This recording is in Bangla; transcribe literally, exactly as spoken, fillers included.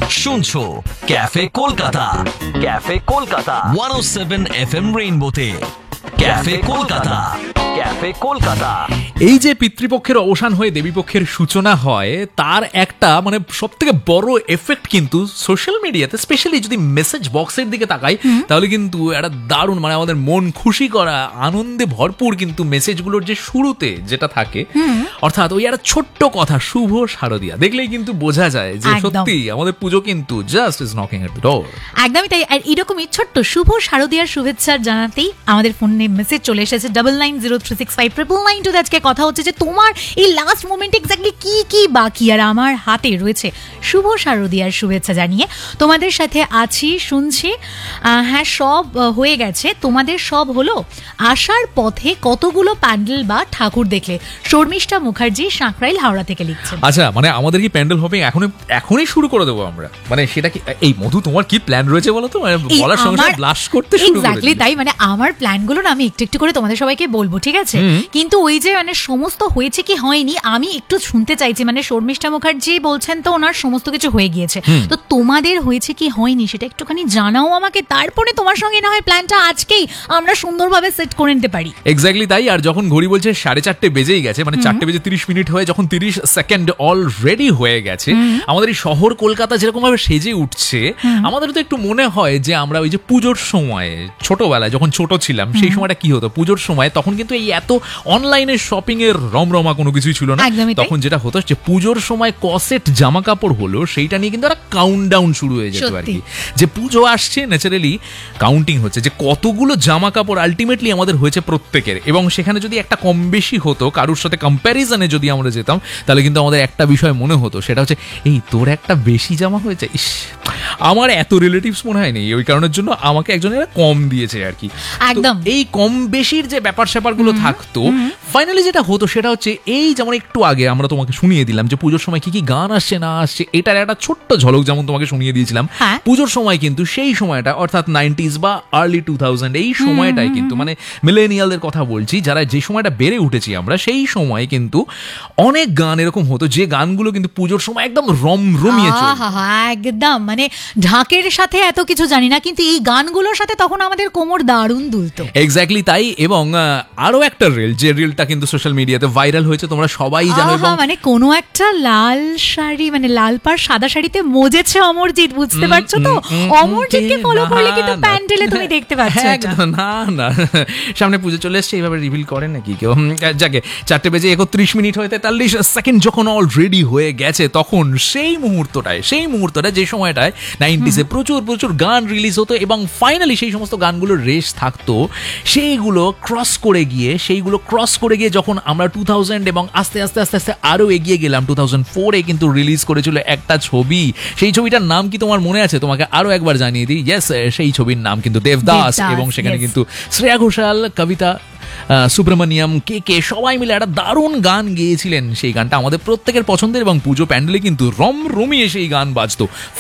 শুনছো cafe Kolkata, cafe Kolkata one ও seven F M রেইনবোতে। Cafe Kolkata, cafe Kolkata. এই যে পিতৃপক্ষের অবসান হয়ে দেবীপক্ষের সূচনা হয়, তার একটা মানে সব থেকে বড় এফেক্ট কিন্তু সোশ্যাল মিডিয়াতে, স্পেশালি যদি মেসেজ বক্সের দিকে তাকাই, তাহলে কিন্তু একটা দারুণ মানে আমাদের মন খুশি করা, আনন্দে ভরপুর কিন্তু মেসেজগুলোর যে শুরুতে যেটা থাকে, অর্থাৎ ওই একটা ছোট্ট কথা শুভ শারদিয়া দেখলেই কিন্তু বোঝা যায় যে সত্যি আমাদের পুজো কিন্তু just is knocking at the door. একদমই তাই। আর এরকমই ছোট্ট শুভ শারদিয়ার শুভেচ্ছা জানাতেই আমাদের ফোনে মেসেজ চলে এসেছে double nine zero three six five triple nine two. আজকে কথা হচ্ছে যে তোমার এই লাস্ট মোমেন্ট এক্স্যাক্টলি কি কি বাকি, আর আমার হাতে রয়েছে শুভ শারদিয়ার শুভেচ্ছা জানিয়ে তোমাদের সাথে আছি, শুনছি। হ্যাঁ, সব হয়ে গেছে, তোমাদের সব হলো। আসার পথে কতগুলো প্যান্ডেল বা ঠাকুর দেখলে? শর্মিষ্ঠা মুখার্জি, সাঁকরাইল, হাওড়া থেকে লিখছেন। আচ্ছা, মানে আমাদের কি প্যান্ডেল হবে এখনই এখনই শুরু করে দেবো আমরা? মানে সেটা কি এই মধু তোমার কি প্ল্যান রয়েছে বলো তো? মানে বলার সঙ্গে সঙ্গে ব্লাশ করতে শুরু করে। এক্স্যাক্টলি তাই। মানে আমার প্ল্যানগুলো না আমি একটু একটু করে তোমাদের সবাইকে বলবো, ঠিক আছে? কিন্তু ওই যে মানে সমস্ত হয়েছে কি হয়নি আমি একটু শুনতে চাইছি। মানে শর্মিষ্ঠা মুখার্জি বলছেন তো ওনার সমস্ত কিছু হয়ে গিয়েছে, তো তোমাদের হয়েছে কি হয়নি সেটা একটুখানি জানাও আমাকে, তারপরে তোমার সঙ্গে না হয় প্ল্যানটা আজকেই আমরা সুন্দরভাবে সেট করে নিতে পারি। এক্স্যাক্টলি তাই। আর যখন ঘড়ি বলছে সাড়ে চারটে বেজেই গেছে, মানে চারটে বেজে তিরিশ মিনিট হয়ে যখন তিরিশ সেকেন্ড অলরেডি হয়ে গেছে, আমাদের এই শহর কলকাতা যেরকম ভাবে সেজে উঠছে, আমাদের তো একটু মনে হয় যে আমরা ওই যে পুজোর সময় ছোটবেলায় যখন ছোট ছিলাম সেই সময়টা কি হতো, পুজোর সময় তখন কিন্তু এই এত অনলাইনে শপিং এর রমরমা কোনো কিছুই ছিল না। তখন যেটা হতো যে পুজোর সময় কসেট জামা কাপড় হলো সেইটা নিয়ে কিন্তু একটা কাউন্টডাউন শুরু হয়ে যেত আর কি, যে পুজো আসছে, ন্যাচারালি কাউন্টিং হচ্ছে যে কতগুলো জামা কাপড় আলটিমেটলি আমাদের হয়েছে প্রত্যেকের। এবং সেখানে যদি একটা কম বেশি হতো, কারোর সাথে কম্প্যারিজনে যদি আমরা যেতাম, তাহলে কিন্তু আমাদের একটা বিষয় মনে হতো, সেটা হচ্ছে এই তোর একটা বেশি জামা হয়েছে, ইস আমার এত রিলেটিভস মনে হয় নেই, ওই কারণের জন্য আমাকে একজনের কম দিয়েছে আর কি। একদম এই কম বেশির যে ব্যাপার স্যাপার গুলো থাকতো, ফাইনালি যেটা হতো সেটা হচ্ছে এই যেমন একটু আগে আমরা তোমাকে শুনিয়ে দিলাম যে পুজোর সময় কি কি গান আসছে না আসছে, এটার একটা ছোট্ট ঝলক যেমন তোমাকে শুনিয়ে দিয়েছিলাম। পুজোর সময় কিন্তু সেই সময়টা অর্থাৎ নাইনটিজ বা আর্লি টু থাউজেন্ড এই সময়টাই কিন্তু মানে মিলেনিয়ালদের কথা বলছি, যারা যে সময়টা বেড়ে উঠেছি আমরা, সেই সময় কিন্তু অনেক গান এরকম হতো যে গানগুলো কিন্তু পুজোর সময় একদম রমরমিয়ে চলতো। একদম মানে ঢাকের সাথে এত কিছু জানি না, কিন্তু এই গানগুলোর সাথে তখন আমাদের কোমর দারুণ দুলতো। এক্স্যাক্টলি তাই। এবং আরো একটা রিল, যে রিলটা কিন্তু সোশ্যাল মিডিয়াতে ভাইরাল হয়েছে, তোমরা সবাই জানো। এবং মানে কোনো একটা লাল শাড়ি, মানে লাল পাড় সাদা শাড়িতে মজেছে অমরজিৎ, বুঝতে পারছো তো? অমরজিৎকে ফলো করলে কিন্তু প্যান্ডেলে তুমি দেখতে পাচ্ছ। না না, সামনে পুজো চলে এসছে, এইভাবে রিভিল করে নাকি কেউ? যাকে চারটে বেজে একত্রিশ মিনিট হয়ে তেতাল্লিশ সেকেন্ড যখন অলরেডি হয়ে গেছে, তখন সেই মুহূর্তটায় সেই মুহূর্তটায় যে সময়টায় নাইনটিসে প্রচুর প্রচুর গান রিলিজ হতো এবং ফাইনালি সেই সমস্ত গানগুলোর রেস থাকতো, সেইগুলো ক্রস করে গিয়ে সেইগুলো ক্রস করে গিয়ে যখন আমরা টু থাউজেন্ড এবং আস্তে আস্তে আস্তে আস্তে আরো এগিয়ে গেলাম, টু থাউজেন্ড ফোরে কিন্তু রিলিজ করেছিল একটা ছবি। সেই ছবিটার নাম কি তোমার মনে আছে? তোমাকে আরো একবার জানিয়ে দিই। ইয়েস, সেই ছবির নাম কিন্তু দেবদাস, এবং সেখানে কিন্তু শ্রেয়া ঘোষাল, কবিতা সুব্রমণিয়াম, কে কে সবাই মিলে একটা দারুণ গান গেয়েছিলেন। সেই গানটা আমাদের প্রত্যেকের পছন্দের এবং পুজো প্যান্ডেলে কিন্তু রমরমিয়ে সেই গান বাজতো।